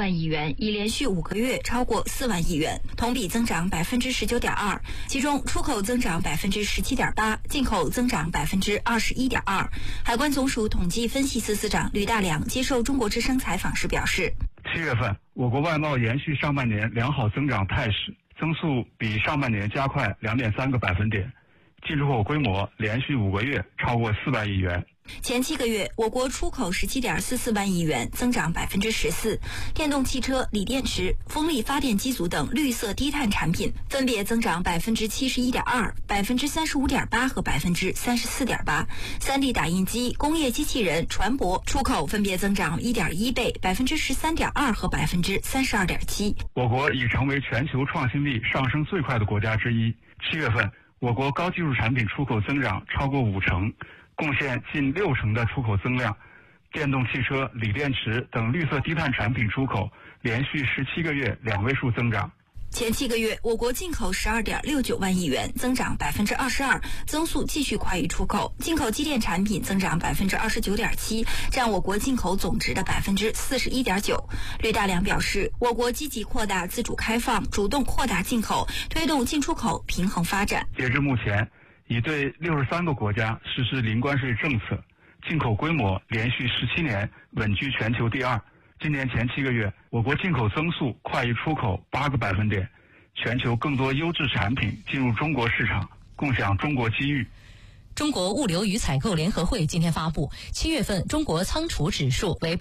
万亿元，已连续5个月超过4万亿元，同比增长19.2%。其中出口增长17.8%，进口增长21.2%。海关总署统计分析司司长吕大良接受中国之声采访时表示 ，7月份我国外贸延续上半年良好增长态势，增速比上半年加快2.3个百分点，进出口规模连续5个月超过4万亿元。 前7个月，我国出口17.44万亿元，增长14%。电动汽车、锂电池、风力发电机组等绿色低碳产品分别增长71.2%、35.8%和34.8%。3D 打印机、工业机器人、船舶出口分别增长1.1倍、13.2%和32.7%。 我国已成为全球创新力上升最快的国家之一。7月份，我国高技术产品出口增长超过50%。贡献近60%的出口增量，电动汽车、锂电池等绿色低碳产品出口连续17个月2位数增长。 前7个月，我国进口12.69万亿元，增长22%，增速继续快于出口。进口机电产品增长29.7%，占我国进口总值的41.9%。吕大良表示，我国积极扩大自主开放，主动扩大进口，推动进出口平衡发展。 截至目前，已对63个国家实施零关税政策，进口规模连续17年稳居全球第2。今年前7个月，我国进口增速快于出口8个百分点，全球更多优质产品进入中国市场，共享中国机遇。 中国物流与采购联合会今天发布，7月份中国仓储指数为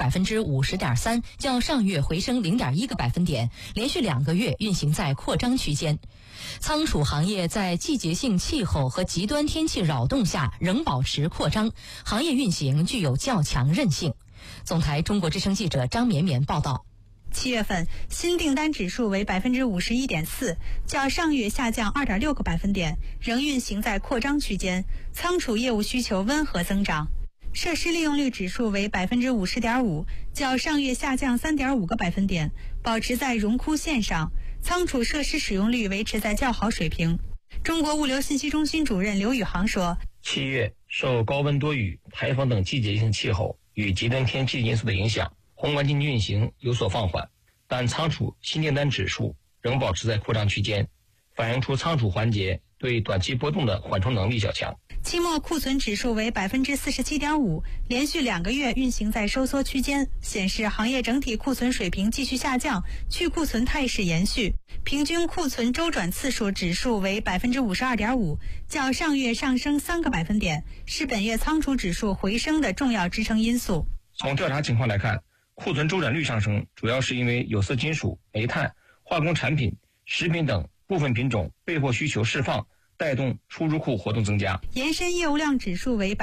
50.3%，较上月回升0.1个百分点，连续2个月运行在扩张区间。仓储行业在季节性气候和极端天气扰动下仍保持扩张，行业运行具有较强韧性。总台中国之声记者张绵绵报道。 7月份新订单指数为51.4%，较上月下降2.6个百分点，仍运行在扩张区间，仓储业务需求温和增长。设施利用率指数为50.5%，较上月下降3.5个百分点，保持在荣枯线上，仓储设施使用率维持在较好水平。中国物流信息中心主任刘宇航说 ，7月受高温多雨、台风等季节性气候与极端天气因素的影响，宏观经济运行有所放缓，但仓储新订单指数仍保持在扩张区间，反映出仓储环节对短期波动的缓冲能力较强。 期末库存指数为47.5%，连续2个月运行在收缩区间，显示行业整体库存水平继续下降，去库存态势延续。平均库存周转次数指数为52.5%，较上月上升3个百分点，是本月仓储指数回升的重要支撑因素。 从调查情况来看，库存周转率上升主要是因为有色金属、煤炭、化工产品、食品等部分品种备货需求释放，带动出入库活动增加。 延伸业务量指数为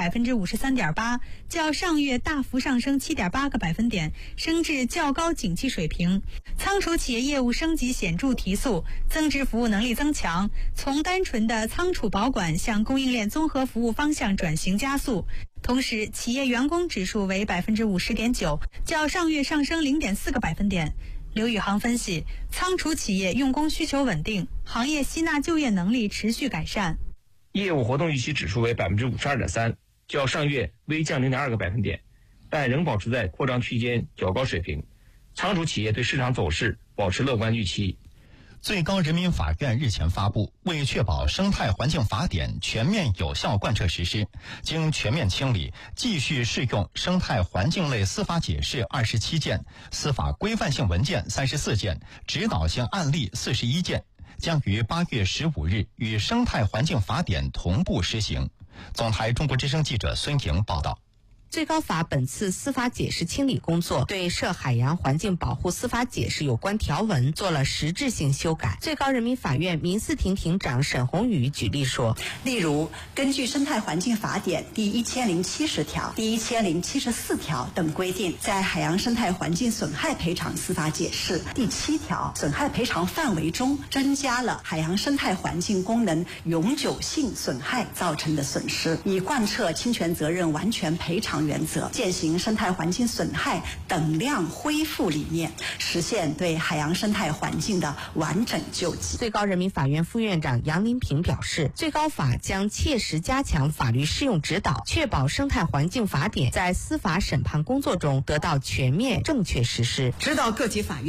53.8%，较上月大幅上升7.8个百分点，升至较高景气水平。仓储企业业务升级显著提速，增值服务能力增强，从单纯的仓储保管向供应链综合服务方向转型加速。同时，企业员工指数为50.9%，较上月上升0.4个百分点。刘宇航分析，仓储企业用工需求稳定，行业吸纳就业能力持续改善。 业务活动预期指数为52.3%，较上月微降0.2个百分点，但仍保持在扩张区间较高水平。仓储企业对市场走势保持乐观预期。 最高人民法院日前发布，为确保生态环境法典全面有效贯彻实施，经全面清理，继续适用生态环境类司法解释27件、司法规范性文件34件、指导性案例41件，将于8月15日与生态环境法典同步施行。总台中国之声记者孙莹报道。 最高法本次司法解释清理工作对涉海洋环境保护司法解释有关条文做了实质性修改。最高人民法院民事庭庭长沈宏宇举例说， 例如根据生态环境法典第1070条、第1074条等规定，在海洋生态环境损害赔偿司法解释第7条损害赔偿范围中增加了海洋生态环境功能永久性损害造成的损失，以贯彻侵权责任完全赔偿原则，践行生态环境损害等量恢复理念，实现对海洋生态环境的完整救济。 最高人民法院副院长杨林平表示，最高法将切实加强法律适用指导，确保生态环境法典在司法审判工作中得到全面正确实施， 指导各级法院